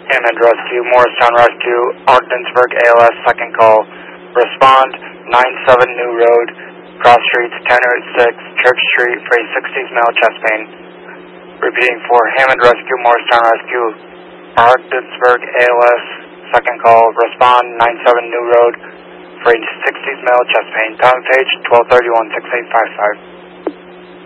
Hammond Rescue, Morristown Rescue, Ogdensburg ALS, second call. Respond, 97 New Road, cross streets 10 Route 6, Church Street for a 60s male chest pain. Repeating for Hammond Rescue, Morristown Rescue, Ogdensburg ALS, second call. Respond, 97 New Road for a 60s male chest pain. Time of page 1231-6855.